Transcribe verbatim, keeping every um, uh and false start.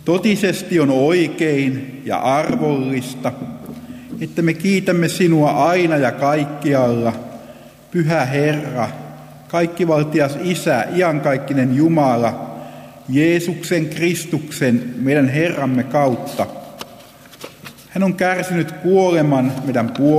Totisesti on oikein ja arvollista, että me kiitämme sinua aina ja kaikkialla, Pyhä Herra, kaikkivaltias Isä, iankaikkinen Jumala, Jeesuksen Kristuksen, meidän Herramme kautta. Hän on kärsinyt kuoleman meidän puolestamme.